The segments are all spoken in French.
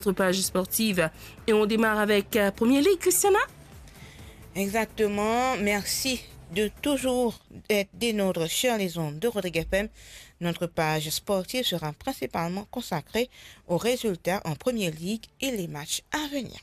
Notre page sportive et on démarre avec Premier League, Christiana. Exactement, merci de toujours être des nôtres sur les ondes de Rodrigue FM. Notre page sportive sera principalement consacrée aux résultats en Premier League et les matchs à venir.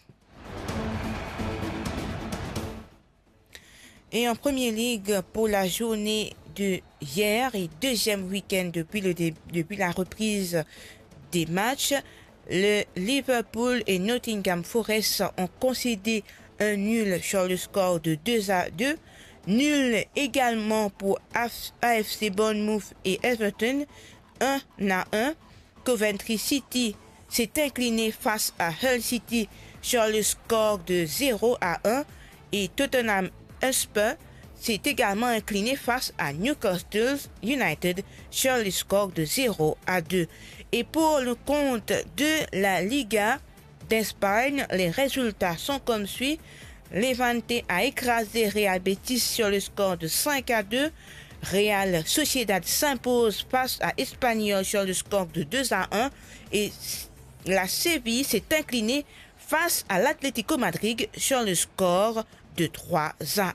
Et en Premier League, pour la journée de hier et deuxième week-end depuis la reprise des matchs, le Liverpool et Nottingham Forest ont concédé un nul sur le score de 2-2. Nul également pour AFC Bournemouth et Everton, 1-1. Coventry City s'est incliné face à Hull City sur le score de 0-1 et Tottenham Hotspur s'est également incliné face à Newcastle United sur le score de 0-2. Et pour le compte de la Liga d'Espagne, les résultats sont comme suit. Levante a écrasé Real Betis sur le score de 5-2. Real Sociedad s'impose face à Espanyol sur le score de 2-1. Et la Séville s'est inclinée face à l'Atlético Madrid sur le score de 3-1.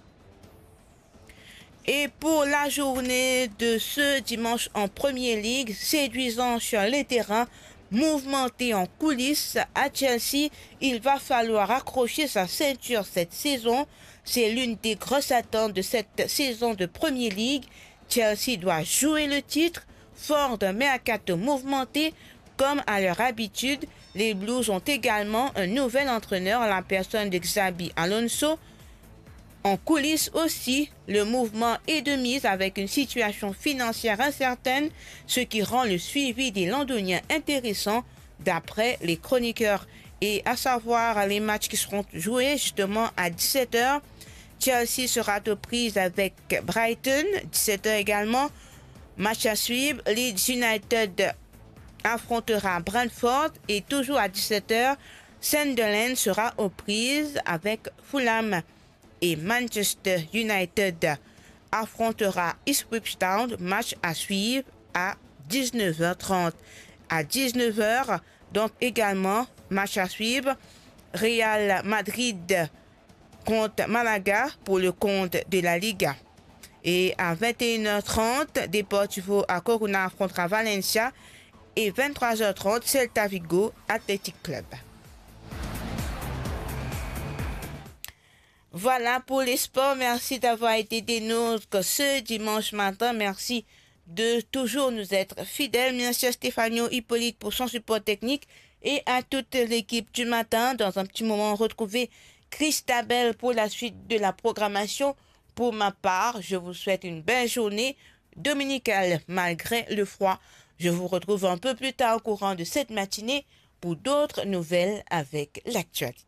Et pour la journée de ce dimanche en Premier League, séduisant sur les terrains, mouvementé en coulisses à Chelsea, il va falloir accrocher sa ceinture cette saison. C'est l'une des grosses attentes de cette saison de Premier League. Chelsea doit jouer le titre, fort d'un mercato mouvementé. Comme à leur habitude, les Blues ont également un nouvel entraîneur, la personne de Xabi Alonso. En coulisses aussi, le mouvement est de mise avec une situation financière incertaine, ce qui rend le suivi des Londoniens intéressant d'après les chroniqueurs. Et à savoir les matchs qui seront joués justement à 17h. Chelsea sera aux prises avec Brighton, 17h également. Match à suivre, Leeds United affrontera Brentford et toujours à 17h, Sunderland sera aux prises avec Fulham. Et Manchester United affrontera Ipswich Town, match à suivre à 19h30. À 19h, donc également, match à suivre, Real Madrid contre Malaga pour le compte de la Liga. Et à 21h30, Deportivo A Coruña affrontera Valencia et 23h30, Celta Vigo Athletic Club. Voilà pour les sports. Merci d'avoir été des nôtres ce dimanche matin. Merci de toujours nous être fidèles. Merci à Stéphano Hippolyte pour son support technique et à toute l'équipe du matin. Dans un petit moment, retrouver Christabel pour la suite de la programmation. Pour ma part, je vous souhaite une belle journée dominicale malgré le froid. Je vous retrouve un peu plus tard au courant de cette matinée pour d'autres nouvelles avec l'actualité.